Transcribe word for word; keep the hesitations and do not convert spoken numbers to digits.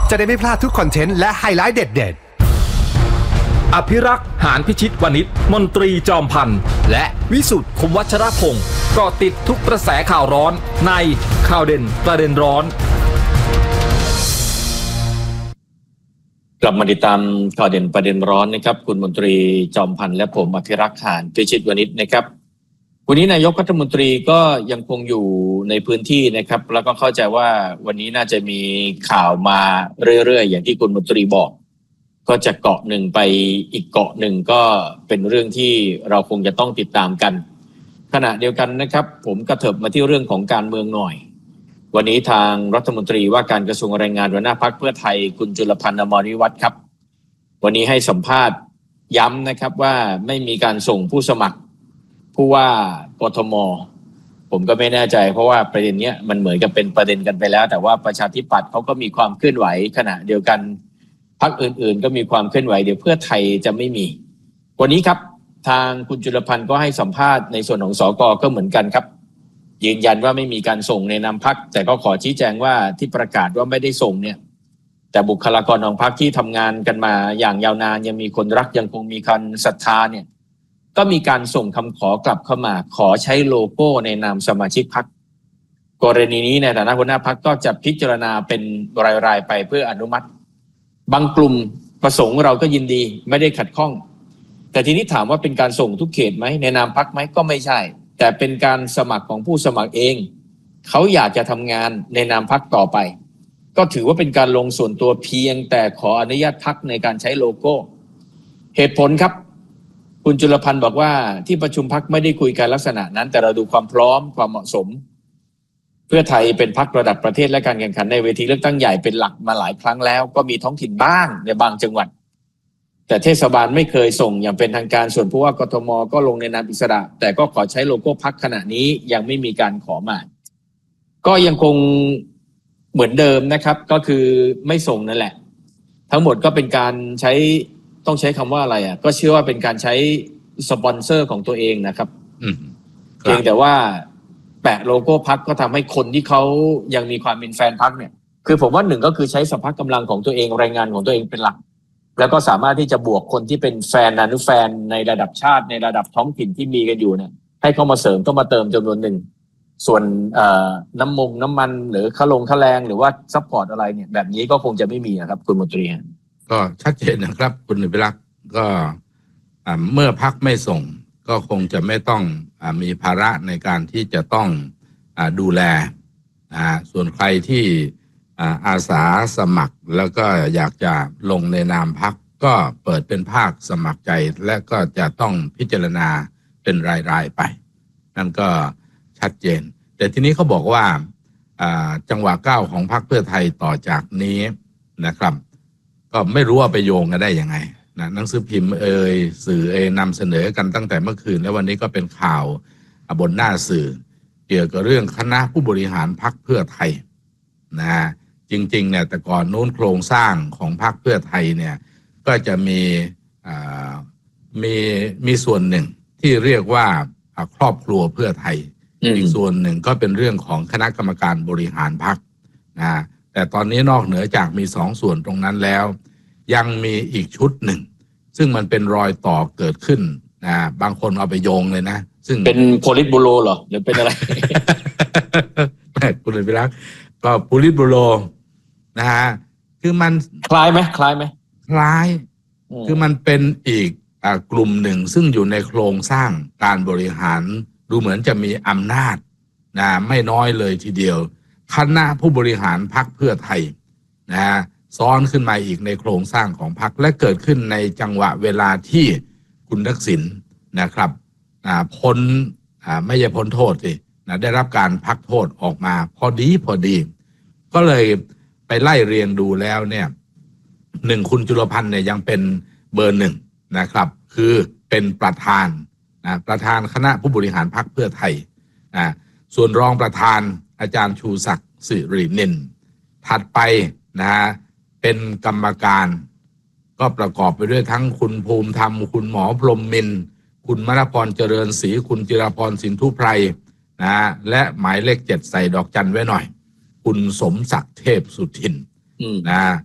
จะได้ไม่พลาดทุกคอนเทนต์และไฮไลท์เด็ดๆอภิรักษ์หานพิชิตวณิชมนตรีจอมพันธ์และวิสุทธิ์คมวัชรพงศ์ก็ติดทุกกระแสข่าวร้อนในข่าวเด่นประเด็นร้อนกลับมาติดตามข่าวเด่นประเด็นร้อนนะครับคุณมนตรีจอมพันธ์และผมอภิรักษ์หานพิชิตวณิชนะครับวันนี้นายกรัฐมนตรีก็ยังคงอยู่ในพื้นที่นะครับแล้วก็เข้าใจว่าวันนี้น่าจะมีข่าวมาเรื่อยๆอย่างที่คุณมนตรีบอกก็จะเกาะหนึ่งไปอีกเกาะหนึ่งก็เป็นเรื่องที่เราคงจะต้องติดตามกันขณะเดียวกันนะครับผมกระเถิบมาที่เรื่องของการเมืองหน่อยวันนี้ทางรัฐมนตรีว่าการกระทรวงแรงงานหัวหน้าพรรคเพื่อไทยคุณจุลพันธ์อมรวิวัฒน์ครับวันนี้ให้สัมภาษณ์ย้ำนะครับว่าไม่มีการส่งผู้สมัครผู้ว่ากทมผมก็ไม่แน่ใจเพราะว่าประเด็นนี้มันเหมือนกับเป็นประเด็นกันไปแล้วแต่ว่าประชาธิปัตย์เขาก็มีความเคลื่อนไหวขณะเดียวกันพรรคอื่นๆก็มีความเคลื่อนไหวเดี๋ยวเพื่อไทยจะไม่มีวันนี้ครับทางคุณจุลพันธ์ก็ให้สัมภาษณ์ในส่วนของสกก็เหมือนกันครับยืนยันว่าไม่มีการส่งในนามพรรคแต่ก็ขอชี้แจงว่าที่ประกาศว่าไม่ได้ส่งเนี่ยแต่บุคลากรของพรรคที่ทำงานกันมาอย่างยาวนานยังมีคนรักยังคงมีคนศรัทธาเนี่ยก็มีการส่งคำขอกลับเข้ามาขอใช้โลโก้ในนามสมาชิกพรรคกรณีนี้ในฐานะหัวหน้าพรรคก็จะพิจารณาเป็นรายๆไปเพื่ออนุมัติบางกลุ่มประสงค์เราก็ยินดีไม่ได้ขัดข้องแต่ทีนี้ถามว่าเป็นการส่งทุกเขตไหมในนามพรรคไหมก็ไม่ใช่แต่เป็นการสมัครของผู้สมัครเองเขาอยากจะทำงานในนามพรรคต่อไปก็ถือว่าเป็นการลงส่วนตัวเพียงแต่ขออนุญาตพรรคในการใช้โลโก้เหตุผลครับคุณจุลพันธ์บอกว่าที่ประชุมพรรคไม่ได้คุยกันลักษณะนั้นแต่เราดูความพร้อมความเหมาะสมเพื่อไทยเป็นพรรคระดับประเทศและการแข่งขันในเวทีเลือกตั้งใหญ่เป็นหลักมาหลายครั้งแล้วก็มีท้องถิ่นบ้างในบางจังหวัดแต่เทศบาลไม่เคยส่งอย่างเป็นทางการส่วนผู้ว่ากทมก็ลงในนามอิสระแต่ก็ขอใช้โลโก้พรรคขณะนี้ยังไม่มีการขอมาก็ยังคงเหมือนเดิมนะครับก็คือไม่ส่งนั่นแหละทั้งหมดก็เป็นการใช้ต้องใช้คำว่าอะไรอ่ะก็เชื่อว่าเป็นการใช้สปอนเซอร์ของตัวเองนะครับเพียงแต่ว่าแปะโลโก้พรรคก็ทำให้คนที่เขายังมีความเป็นแฟนพรรคเนี่ยคือผมว่าหนึ่งก็คือใช้สภาพกำลังของตัวเองแรงงานของตัวเองเป็นหลักแล้วก็สามารถที่จะบวกคนที่เป็นแฟนอนุแฟนในระดับชาติในระดับท้องถิ่นที่มีกันอยู่เนี่ยให้เข้ามาเสริมเข้ามาเติมจำนวนหนึ่งส่วนน้ำมงน้ำมันหรือค่าลงค่าแรงหรือว่าซัพพอร์ตอะไรเนี่ยแบบนี้ก็คงจะไม่มีนะครับคุณมนตรีก็ชัดเจนนะครับคุณอภิรักษ์ก็เมื่อพรรคไม่ส่งก็คงจะไม่ต้องมีภาระในการที่จะต้องดูแลส่วนใครที่อาสาสมัครแล้วก็อยากจะลงในนามพรรคก็เปิดเป็นภาคสมัครใจและก็จะต้องพิจารณาเป็นรายๆไปนั่นก็ชัดเจนแต่ทีนี้เขาบอกว่าจังหวะก้าวของพรรคเพื่อไทยต่อจากนี้นะครับก็ไม่รู้ว่าไปโยงกันได้ยังไงนะหนังสือพิมพ์เอ่ยสื่อเอ่ยนำเสนอกันตั้งแต่เมื่อคืนแล้ววันนี้ก็เป็นข่าวบนหน้าสื่อเกี่ยวกับเรื่องคณะผู้บริหารพรรคเพื่อไทยนะจริงๆเนี่ยแต่ก่อนโน้นโครงสร้างของพรรคเพื่อไทยเนี่ยก็จะมีมีมีส่วนหนึ่งที่เรียกว่าครอบครัวเพื่อไทยอีกส่วนหนึ่งก็เป็นเรื่องของคณะกรรมการบริหารพรรคนะแต่ตอนนี้นอกเหนือจากมีสองส่วนตรงนั้นแล้วยังมีอีกชุดหนึ่งซึ่งมันเป็นรอยต่อเกิดขึ้นนะบางคนเอาไปโยงเลยนะซึ่งเป็นโพลิตบูโรเหรอหรือเป็นอะไรคุณอภิรักษ์ก็โพลิตบูโรนะฮะคือมันคล้ายไหมคล้ายไหมคล้ายคือมันเป็นอีกกลุ่มหนึ่งซึ่งอยู่ในโครงสร้างการบริหารดูเหมือนจะมีอำนาจนะไม่น้อยเลยทีเดียวคณะผู้บริหารพรรคเพื่อไทยนะฮะซ้อนขึ้นมาอีกในโครงสร้างของพรรคและเกิดขึ้นในจังหวะเวลาที่คุณทักษิณนะครับพ้นไม่ใช่พ้นโทษสินะได้รับการพักโทษออกมาพอดีพอดีก็เลยไปไล่เรียงดูแล้วเนี่ยหนึ่งคุณจุลพันธ์เนี่ยยังเป็นเบอร์หนึ่งนะครับคือเป็นประธานนะประธานคณะผู้บริหารพรรคเพื่อไทยนะส่วนรองประธานอาจารย์ชูศักดิ์สิรินินถัดไปนะฮะเป็นกรรมการก็ประกอบไปด้วยทั้งคุณภูมิธรรมคุณหมอพรหมมินทร์คุณมณพรเจริญศรีคุณจิรพรสินธุไพรนะและหมายเลขเจ็ดใส่ดอกจันไว้หน่อยคุณสมศักดิ์เทพสุทินนะ